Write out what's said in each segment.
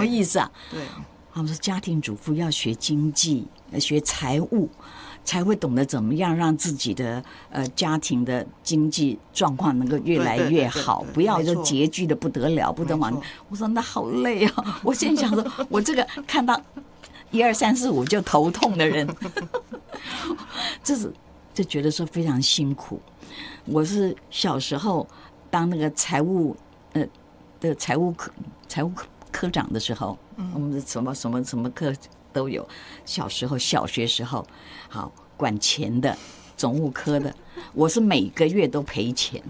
么意思啊？ 对， 他们说家庭主妇要学经济，学财务，才会懂得怎么样让自己的家庭的经济状况能够越来越好，不要就拮据的不得了，不得往。我说那好累啊！我现在想说，我这个看到1、2、3、4、5就头痛的人，就觉得说非常辛苦。我是小时候当那个财务科长的时候，我们的什么课都有。小时候小学时候，好管钱的总务科的，我是每个月都赔钱，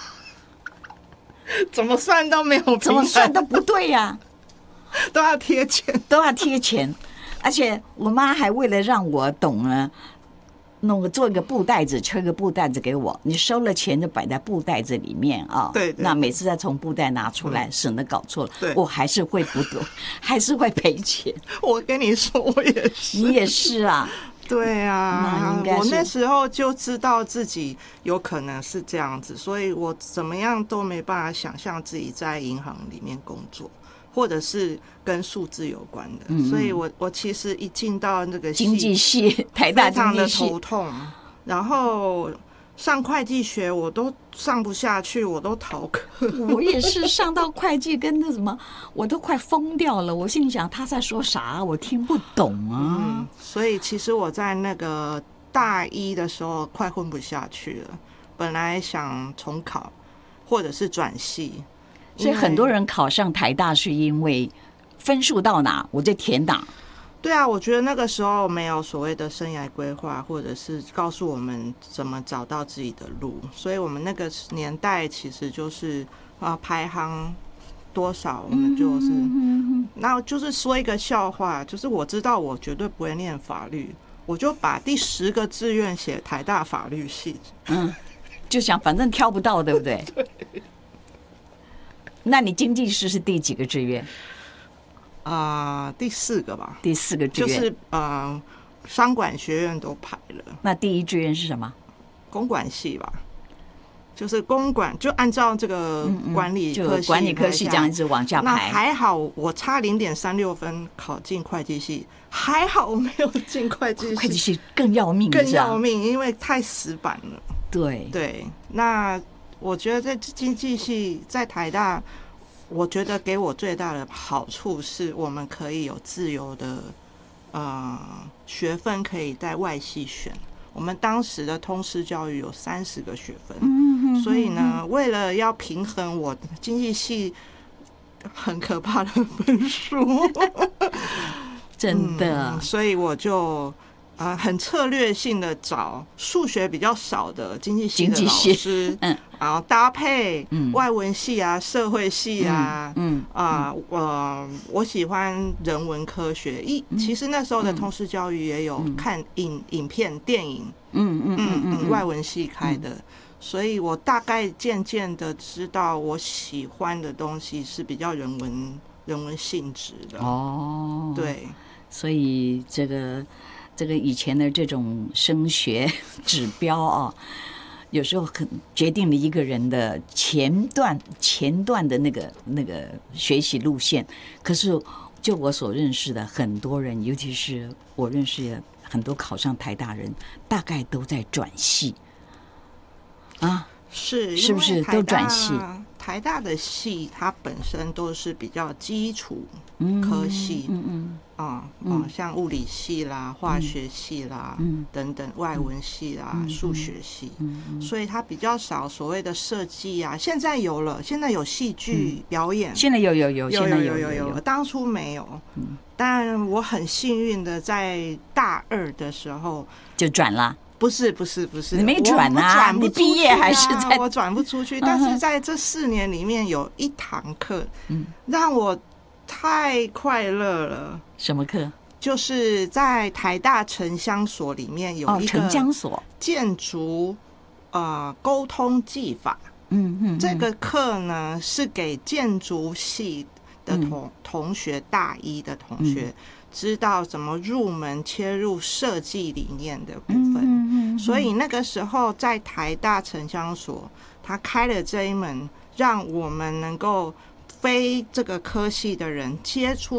怎么算都没有平衡， 怎么算都不对呀、 都要贴钱， 而且我妈还为了让我懂了。做一个布袋子，吹个布袋子给我，你收了钱就摆在布袋子里面啊。 对， 那每次再从布袋拿出来，省得搞错了。我还是会不懂，还是会赔钱。 我跟你说，我也是。 你也是啊？ 对啊， 那我那时候就知道自己有可能是这样子，所以我怎么样都没办法想象自己在银行里面工作。或者是跟数字有关的，所以我其实一进到那个经济系，台大经济系， 非常的头痛。然后上会计学我都上不下去，我都逃课。 我也是上到会计跟那什么，我都快疯掉了。我心里想他在说啥，我听不懂啊。 所以其实我在那个大一的时候快混不下去了，本来想重考或者是转系。 所以很多人考上台大是因为分数到哪我就填哪。 对啊，我觉得那个时候没有所谓的生涯规划，或者是告诉我们怎么找到自己的路，所以我们那个年代其实就是排行多少我们就是，那就是说一个笑话，就是我知道我绝对不会念法律，我就把第10个志愿写台大法律系， 就想反正挑不到，对不对？ 对。 那你经济师是第几个志愿？ 第4个吧。 第4个志愿就是商管学院都排了。 那第1志愿是什么？ 公管系吧，就是公管，就按照这个管理科系， 就管理科系这样一直往下排。 那还好，我差0.36分考进会计系，还好我没有进会计系。 会计系更要命， 更要命，因为太死板了。 对， 那我觉得在经济系在台大，我觉得给我最大的好处是我们可以有自由的学分可以在外系选。我们当时的通识教育有30个学分，所以呢，为了要平衡我经济系很可怕的分数， 真的， 所以我就很策略性的找数学比较少的经济系的老师，然后搭配外文系啊、社会系啊，我喜欢人文科学。其实那时候的通识教育也有看影片、电影，外文系开的，所以我大概渐渐的知道我喜欢的东西是比较人文性质的。哦，对， 所以这个以前的这种升学指标啊，有时候很决定了一个人的前段的那个学习路线。可是就我所认识的很多人，尤其是我认识的很多考上台大人，大概都在转系啊， 是不是都转系？ 台大的系它本身都是比较基础科系，像物理系啦、化学系啦、等等，外文系啦、数学系，所以它比较少所谓的设计啊。现在有了，现在有戏剧表演， 现在有， 当初没有。但我很幸运的在大2的时候就转了。 不是， 你没转啊？你毕业还是在？ 我转不出去。但是在这4年里面，有一堂课，让我太快乐了。 什么课？ 就是在台大城乡所里面有一个城乡所建筑沟通技法。这个课呢是给建筑系的同学，大1的同学。知道怎么入门切入设计理念的部分，所以那个时候在台大城乡所，他开了这一门，让我们能够非这个科系的人接触